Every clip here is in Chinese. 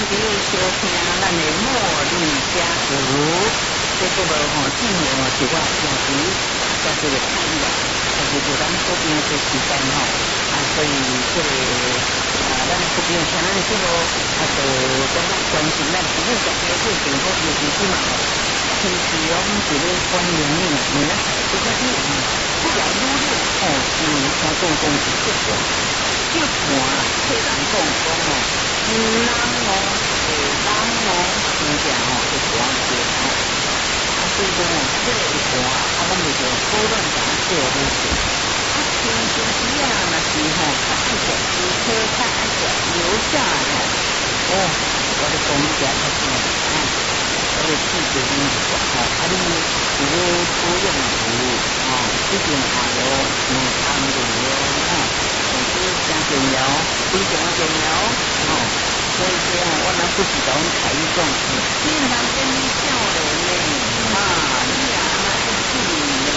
伫咧收听咱的茉莉家族，这个无吼，进入吼是我平时在这个看的，但是就咱这边的时间吼，所以这个咱这边像咱这个就讲关心咱自己家己的过程，或尤其是嘛，平时我们是咧欢迎你，你呢？这个你不要努力哦，是像公公是这个。就盘替人讲哦，人哦，人哦，真正哦，是盘些哦。所以讲哦，这个一盘，咱们就讨论讲做好事。平时时啊，若是吼，较爱食猪腿，较爱食油炸吼，哦，我的公家较是我的气质很不错吼。你是咧保养服务哦，一定还有汤卤哦。加减油，非常减油，哦，所以说我们不是讲开一种，经常跟你笑脸呢，你啊那一气呢，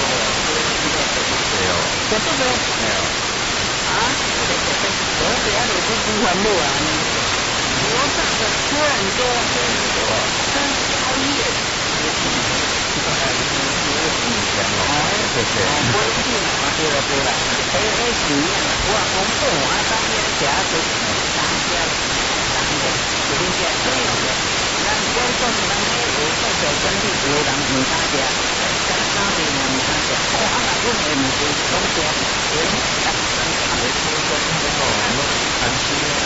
对不对？我等下你不喜欢录啊？楼上的客人多，真宵夜。不会去嘛？对了。是啊，我讲讲当然食都当家，就恁食这样的。咱我讲是咱迄有介绍身体有的人唔敢食，敢敢的人唔敢食。若阮的唔是讲食，咱会说那个吼，安心啊。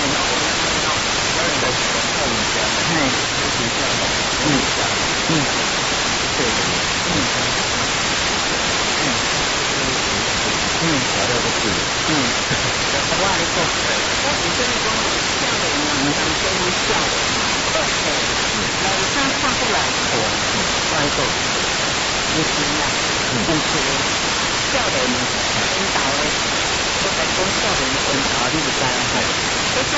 调料都是。我来讲，我是真的讲，少年人唔通跟你少年，老三看不来我来讲，不行啦，不是少年领导的，我在讲少年领导，你就知啦吼。这种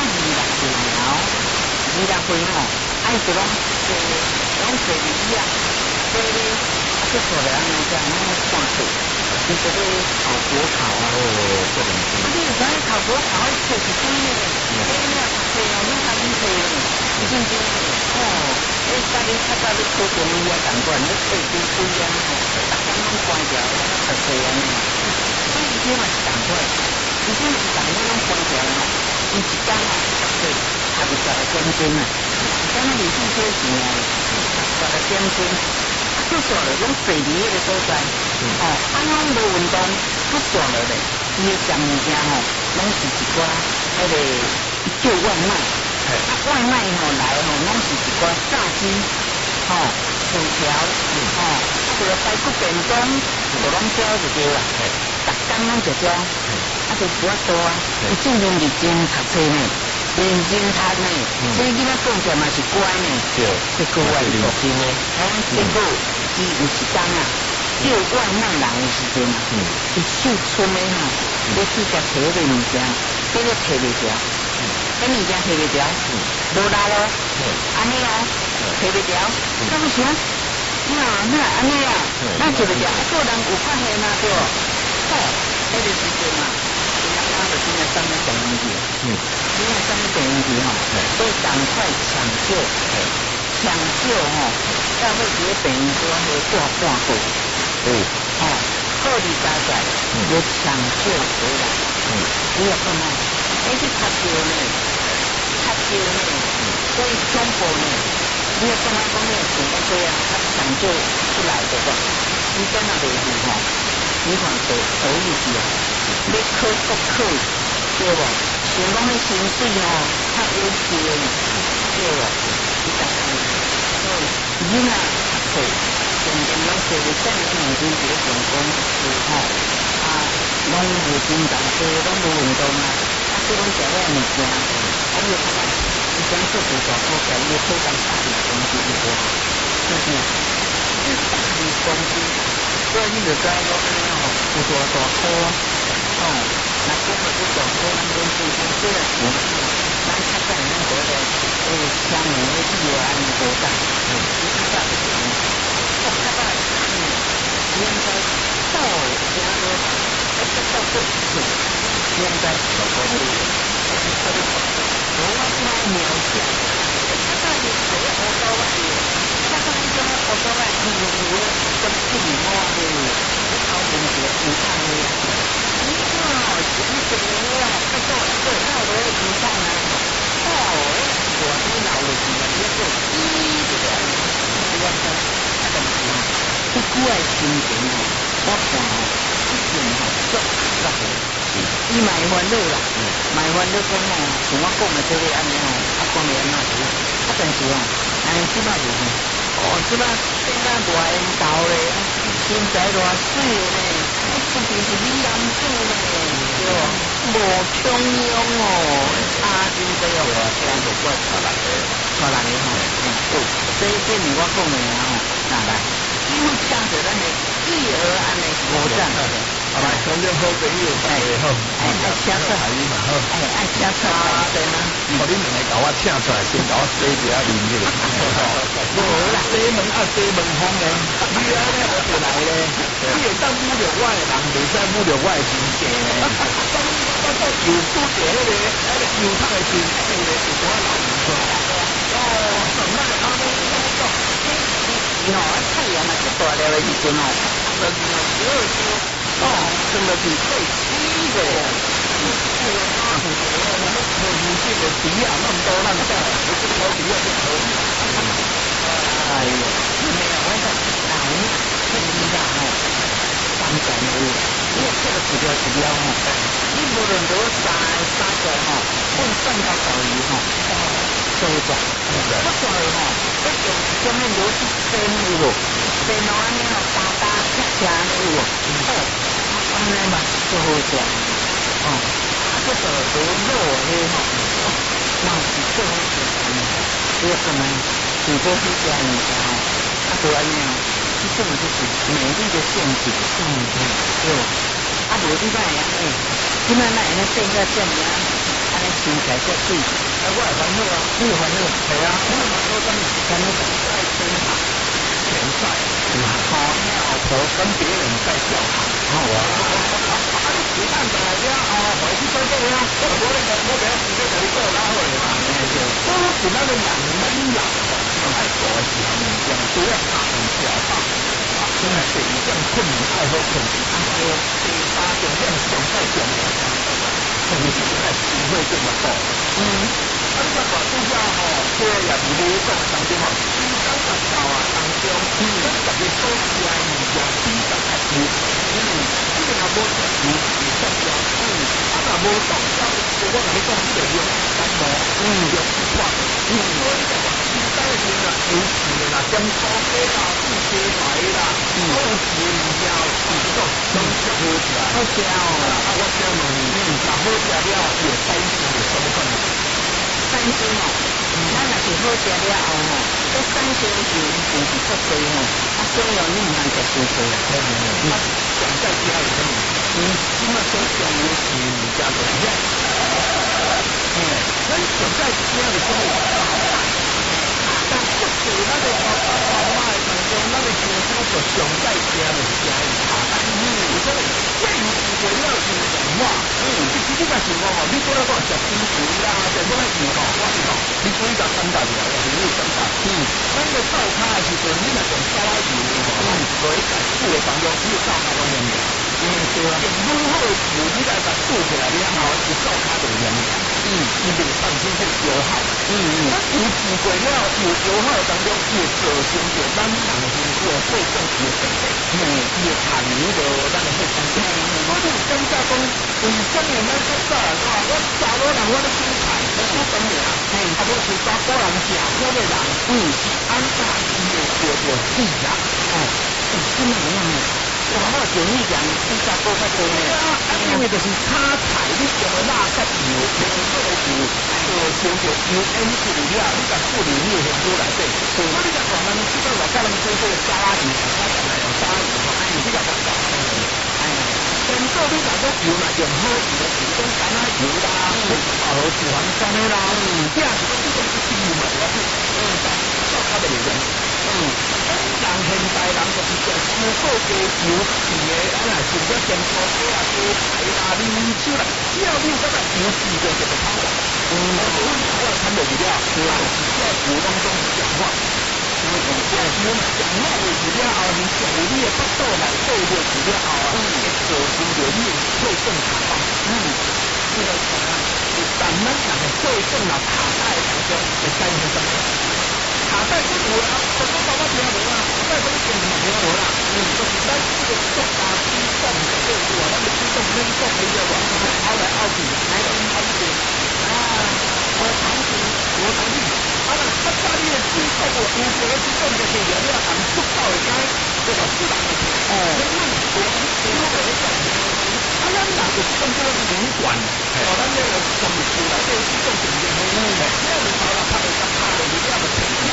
26岁吼，爱是讲做理啊，做咧，做错了安尼个，那看错。你觉得考国考啊？不能听。你有在考国考，考是真的。你要读册哦，你读理科呢？真正哦，家己较早你考中医啊，同款，你背书背啊，大家拢关掉，读册啊呢。所以这嘛是同款，以前是大家拢关掉哦，伊一天啊，读册读不12点钟啊，咱那历史课是啊，12点钟。做错了，拢坐伫迄个所在，拢无运动，做错了咧。伊个食物件吼，拢是一寡迄个叫外卖，外卖吼来吼，拢是一寡炸鸡，薯条，除了排骨便当，就拢少就对啦。逐工拢食少，就无法度啊。伊正认认真读册呢。认真读呢，所以囡仔讲起嘛是乖呢，结果我是认真的，结果伊有一天啊，叫外卖人的时阵啊，伊手春的吼，要去甲摕迄个物件，结果摕袂着，迄物件摕袂着，无力咯，安尼哦，摕袂着，咁想，那安尼啊，那摕袂着，个人有发现啊，对，迄个时阵啊。他的现在上面等于题，因为上面等于题哈，都赶快抢救哈，才会觉得等于说会挂过，后里加载有抢救回来，你有看吗？去擦救呢，所以中国呢，你有看到讲那个情况这样，他抢救出来的话，你在那里哈，你看手里去啊。你考国考，对无？像讲迄薪水吼，较要求的，对无？你大概，囡仔读册，渐渐拢做为这样年纪一个成功是吼，拢无真重视，拢无运动啊，所以拢食遐物件，你看看，以前做做大科学，伊考上大理公司一个，是不是？这大理公司，所以你就知道讲安尼吼，有大科。那这个是讲说咱们最近这个情况，咱较早咱觉得乡民的地啊，你多大？较早的时候，较早应该到家多，到这次应该小国度，我现在描写。 伊嘛会烦恼啦，嘛会烦恼讲哦，像我讲的这个安尼哦，啊讲的安怎是，啊但是哦，即摆就是，即摆变啊大缘投咧，身材偌水咧，出去是美男子咧，对无？无中庸哦，差真多哦，这样就怪错人的，错人的吼，这是我讲的啊吼，哪来？因为向着咱的育儿安尼无赞。 好来，从这好朋友大家好， 爱请出来嘛好，爱请出来先啊， 互恁两个甲我请出来，先甲我洗一下面去。 无啦， 洗门洗门风咧，你安尼我就来咧，你会当侮辱我的人，袂使侮辱我的真正咧。我做油拄着迄个油桶的时，迄个是我老唔错。哦，什么阿公你哦，太阳嘛就大了的时阵哦，那是哦，真的是最稀的。 我们这个底啊，那么多那么大，我这个底啊就可以。 哎呦，没有，我讲人真的哦，三种的，你这个指标哦，你无论多三个吼，混算到手里吼，都在，不在吼，这种什么逻辑生有无？电脑安尼哦，打恰有无？好，安尼嘛就好食，哦，这个多肉的吼，那是最好食的，这个呢，许多是这样子哦，就安尼哦，这种就是美丽的陷阱，对吧？无你摆安尼，即摆咱安尼变个这么样，安尼身材遮水， 我也烦恼啊， 你有烦恼？ 系啊，我嘛说咱们咱们在生产前菜，好尿头跟别人在叫好，好啊。你时间在了哦，回去做做呀，我不要时间在你做拉回嘛。我是那个养门养，爱做的时候，养主要打很小吧。真系第二种困难爱好困难，第三种种上太重要，特别是现在机会这么多。你看大主家吼，这也是你讲当中吼，刚十道啊当中，特别多加物件比较较少。你若无食物是重要，若无重要，我同你讲，你就用感冒，用一款，所以就话现在的人啊，有钱啦，将高价啦，不鸡排啦，都是物件，是讲拢食好食， 好食哦。 我请问，若好食了，有三星有什么款？ 三星哦，咱若是好食了后吼，这三星是足多吼，所以你唔通食太多。 想在家里头，起码说想有是家的样。咱想在家的时候，但不是咱的爸爸妈妈的当中，咱的先生就想在家的是家里茶单。所以这有为了有文化，其实你若想讲吼，你过来讲食猪皮啦，食什么鱼吼，我是讲，你注意到感觉了，也是你感觉。咱个灶骹的时阵，你若用烧油吼，所以在煮的当中，你灶骹拢用的。对啊。用如何油，你来甲煮起来了后，你灶骹就用的。伊袂放心这油耗。咱油煮过了，油耗当中，伊会造成着咱人身有肺症有病的，伊会含油着咱的肺症。我就感觉讲，为什么咱较早啊？我查某人我咧煮菜，我煮饭尔，啊，我是查甫人食苦的人，是安怎伊会着着气啦？ 什么样的？我建议讲比较多较多咧。 因为就是炒菜，你用的辣椒油、红色的油，就着油烟出来了，你甲处理你的香菇内底。所以你甲讲咱即个外国人做这个沙拉油，我讲来用沙拉油，你甲讲讲先做你若讲油若用好油的，是讲橄榄油啦，爆好脂肪酸的啦，这样是讲你讲是油嘛，对吧？做较袂用。人现代人就是食伤过加油甜的，啊若是个健康鸡啊、鸡排啦、牛手啦，只要你有感觉油试过就会跑啦。我看落去了，是这油当中是讲话。这油嘛讲话落去了后，你食入你的腹肚内底落去了后，会造成着你的肺症卡到。这个但咱人的肺症啊卡在当中会产生什么？卡再不有啊，很多爸爸听无啊，再不是听无啦，就是咱这个国家主动的政府啊，咱的主动能动的了吧，拗来拗去，来来拗去，我同意，啊，那他家里的主动哦，有这个主动就是了了，但不到的该，这个自然的，啊，咱哪个主动叫做民管，咱那个从出来这个主动政府，那你好了，他们他的力量的程度。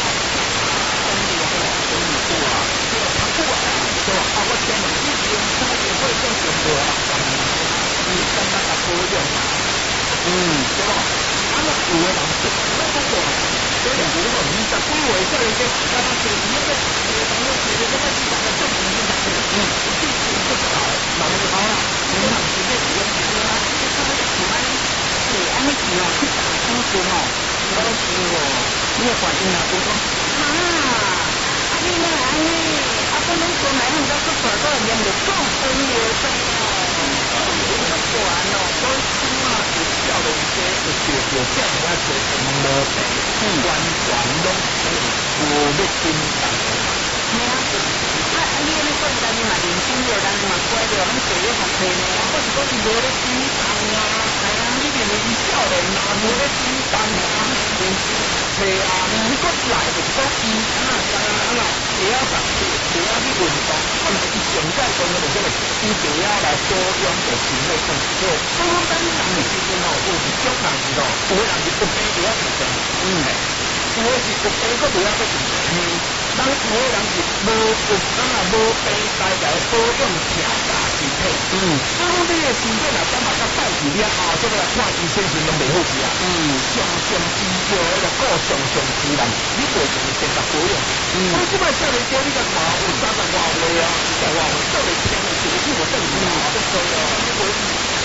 对吧？我前两天用他也会用什么啊？跟那个不用对吧？啊，那有的人不那个过，所以如果你在归位这一些，那他是你那个朋友觉得那个市场的政府影响不少，那么好了，你看直接不用钱啊，他那个出来是安尼去哦，去打工时哦，我都是哦，你也管因啊，就说你那安尼，啊，不能说买很多个水果，人就更分流噻。做完了，所以起码是少年家有少少这样啊，做成无病，完全拢是无要紧张。你那个人嘛，年轻的人嘛，乖的，拢做了学习呢。我是讲是无咧紧张啊，系啊，你认为伊少年嘛，无咧紧张啊，是啊，你个来就讲伊不要上去，不要去运动，我们是现在讲的这个，你不要来保养的体内控制。所以咱人的时阵哦，有一种人是哦，有的人是不肥不要紧张，有的是不肥个不要紧张。咱有的人是无肥来保养正大身体。所以讲这个身体若感觉较歹势了后，这个来看医生是拢袂好势啊。上治疗那个顾上自然，你袂用先甲保养。我即摆少年家你甲看，有30外岁啊，40外岁，做袂轻，是有正常啊，不错啊，你袂。